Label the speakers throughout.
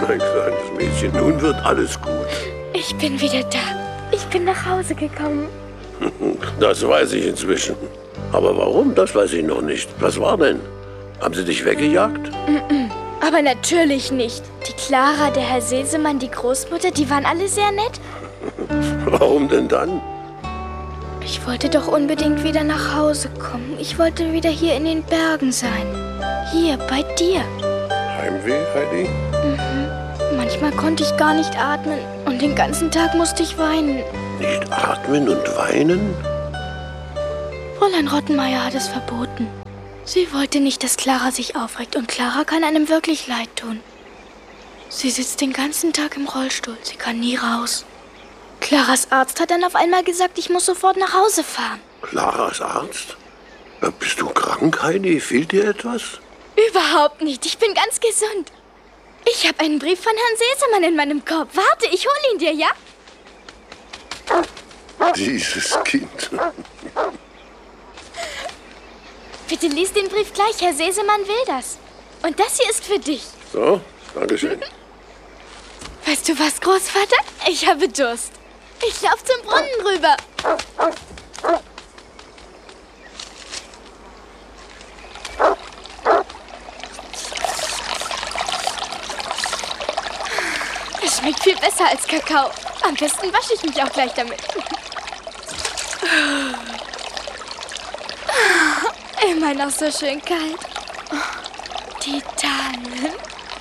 Speaker 1: Mein kleines Mädchen, nun wird alles gut.
Speaker 2: Ich bin wieder da. Ich bin nach Hause gekommen.
Speaker 1: Das weiß ich inzwischen. Aber warum, das weiß ich noch nicht. Was war denn? Haben sie dich weggejagt?
Speaker 2: Aber natürlich nicht. Die Clara, der Herr Sesemann, die Großmutter, die waren alle sehr nett.
Speaker 1: Warum denn dann?
Speaker 2: Ich wollte doch unbedingt wieder nach Hause kommen. Ich wollte wieder hier in den Bergen sein. Hier, bei dir.
Speaker 1: Heimweh, Heidi?
Speaker 2: Manchmal konnte ich gar nicht atmen und den ganzen Tag musste ich weinen.
Speaker 1: Nicht atmen und weinen?
Speaker 2: Fräulein Rottenmeier hat es verboten. Sie wollte nicht, dass Clara sich aufregt und Clara kann einem wirklich leid tun. Sie sitzt den ganzen Tag im Rollstuhl, sie kann nie raus. Claras Arzt hat dann auf einmal gesagt, ich muss sofort nach Hause fahren.
Speaker 1: Claras Arzt? Bist du krank, Heidi? Fehlt dir etwas?
Speaker 2: Überhaupt nicht, ich bin ganz gesund. Ich habe einen Brief von Herrn Sesemann in meinem Korb. Warte, ich hole ihn dir, ja?
Speaker 1: Dieses Kind.
Speaker 2: Bitte lies den Brief gleich, Herr Sesemann will das. Und das hier ist für dich.
Speaker 1: So, dankeschön.
Speaker 2: Weißt du was, Großvater? Ich habe Durst. Ich laufe zum Brunnen rüber. Es schmeckt viel besser als Kakao. Am besten wasche ich mich auch gleich damit. Immer noch so schön kalt. Die Tannen.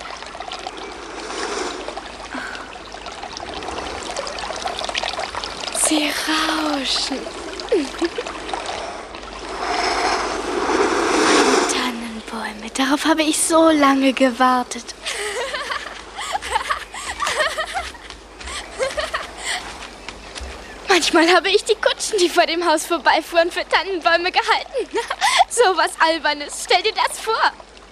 Speaker 2: Sie rauschen. Die Tannenbäume, darauf habe ich so lange gewartet. Manchmal habe ich die Kutschen, die vor dem Haus vorbeifuhren, für Tannenbäume gehalten. So was Albernes. Stell dir das vor.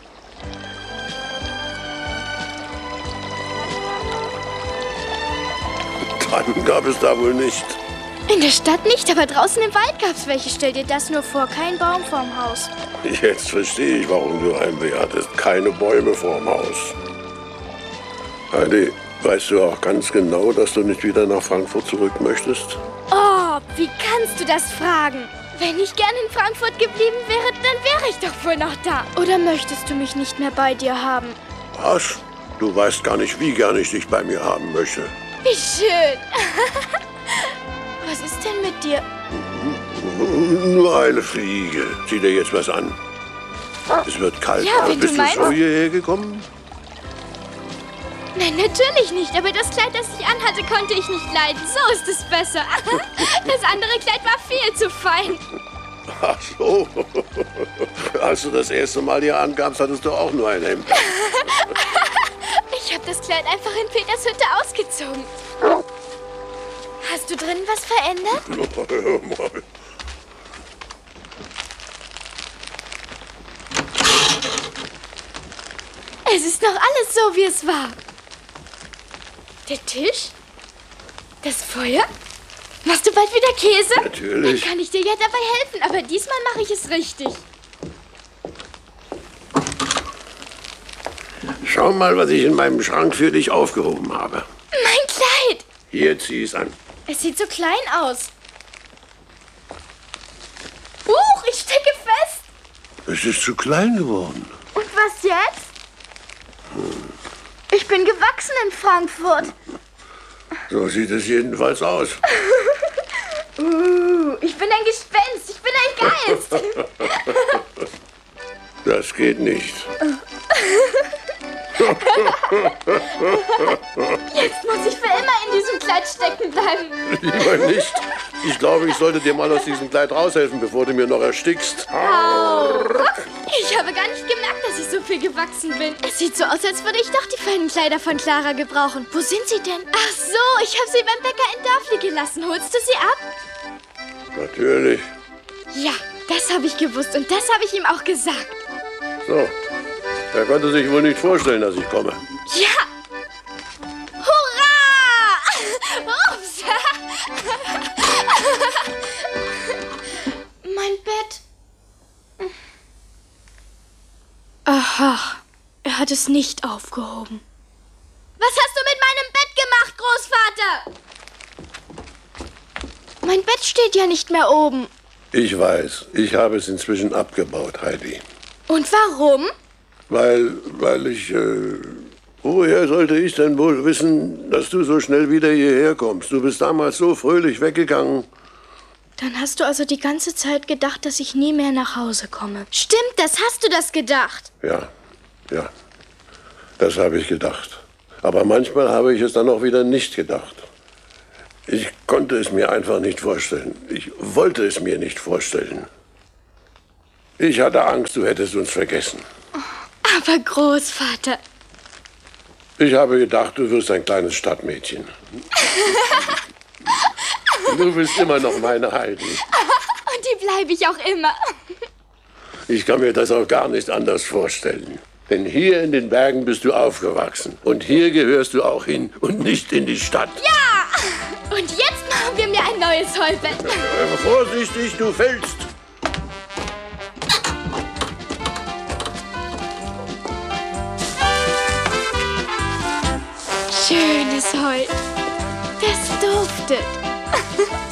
Speaker 1: Tannen gab es da wohl nicht.
Speaker 2: In der Stadt nicht, aber draußen im Wald gab's welche. Stell dir das nur vor, kein Baum vorm Haus.
Speaker 1: Jetzt verstehe ich, warum du Heimweh hattest. Keine Bäume vorm Haus. Heidi, weißt du auch ganz genau, dass du nicht wieder nach Frankfurt zurück möchtest?
Speaker 2: Oh, wie kannst du das fragen? Wenn ich gern in Frankfurt geblieben wäre, dann wäre ich doch wohl noch da. Oder möchtest du mich nicht mehr bei dir haben?
Speaker 1: Was? Du weißt gar nicht, wie gern ich dich bei mir haben möchte.
Speaker 2: Wie schön. Was ist denn mit dir?
Speaker 1: Nur eine Fliege. Zieh dir jetzt was an. Es wird kalt.
Speaker 2: Ja, wenn
Speaker 1: Bist
Speaker 2: du
Speaker 1: du
Speaker 2: meinst.
Speaker 1: so hierher gekommen?
Speaker 2: Nein, natürlich nicht. Aber das Kleid, das ich anhatte, konnte ich nicht leiden. So ist es besser. Das andere Kleid war viel zu fein.
Speaker 1: Ach so. Als du das erste Mal hier ankamst, hattest du auch nur ein Hemd.
Speaker 2: Ich habe das Kleid einfach in Peters Hütte ausgezogen. Hast du drin was verändert?
Speaker 1: Hör mal.
Speaker 2: Es ist noch alles so, wie es war. Der Tisch? Das Feuer? Machst du bald wieder Käse?
Speaker 1: Natürlich.
Speaker 2: Dann kann ich dir ja dabei helfen, aber diesmal mache ich es richtig.
Speaker 1: Schau mal, was ich in meinem Schrank für dich aufgehoben habe.
Speaker 2: Mein Kleid!
Speaker 1: Hier, zieh es an.
Speaker 2: Es sieht so klein aus. Huch, ich stecke fest.
Speaker 1: Es ist zu klein geworden.
Speaker 2: Und was jetzt? Ich bin gewachsen in Frankfurt.
Speaker 1: So sieht es jedenfalls aus.
Speaker 2: Ich bin ein Gespenst, ich bin ein Geist.
Speaker 1: Das geht nicht.
Speaker 2: Jetzt muss ich für immer in diesem Kleid stecken bleiben.
Speaker 1: Lieber nicht. Ich glaube, ich sollte dir mal aus diesem Kleid raushelfen, bevor du mir noch erstickst.
Speaker 2: Ich habe gar nicht gemerkt, dass ich so viel gewachsen bin. Es sieht so aus, als würde ich doch die feinen Kleider von Clara gebrauchen. Wo sind sie denn? Ach so, ich habe sie beim Bäcker in Dörfli gelassen. Holst du sie ab?
Speaker 1: Natürlich.
Speaker 2: Ja, das habe ich gewusst und das habe ich ihm auch gesagt.
Speaker 1: So. Er konnte sich wohl nicht vorstellen, dass ich komme.
Speaker 2: Ja! Hurra! Ups! Mein Bett. Aha, er hat es nicht aufgehoben. Was hast du mit meinem Bett gemacht, Großvater? Mein Bett steht ja nicht mehr oben.
Speaker 1: Ich weiß, ich habe es inzwischen abgebaut, Heidi.
Speaker 2: Und warum?
Speaker 1: Weil ich... woher sollte ich denn wohl wissen, dass du so schnell wieder hierher kommst? Du bist damals so fröhlich weggegangen.
Speaker 2: Dann hast du also die ganze Zeit gedacht, dass ich nie mehr nach Hause komme. Stimmt, hast du das gedacht?
Speaker 1: Ja, das habe ich gedacht. Aber manchmal habe ich es dann auch wieder nicht gedacht. Ich konnte es mir einfach nicht vorstellen. Ich wollte es mir nicht vorstellen. Ich hatte Angst, du hättest uns vergessen.
Speaker 2: Aber Großvater...
Speaker 1: Ich habe gedacht, du wirst ein kleines Stadtmädchen. Du bist immer noch meine Heidi.
Speaker 2: Und die bleibe ich auch immer.
Speaker 1: Ich kann mir das auch gar nicht anders vorstellen. Denn hier in den Bergen bist du aufgewachsen. Und hier gehörst du auch hin und nicht in die Stadt.
Speaker 2: Ja! Und jetzt machen wir mir ein neues Heubett.
Speaker 1: Vorsichtig, du fällst.
Speaker 2: Schönes Heu. Das duftet.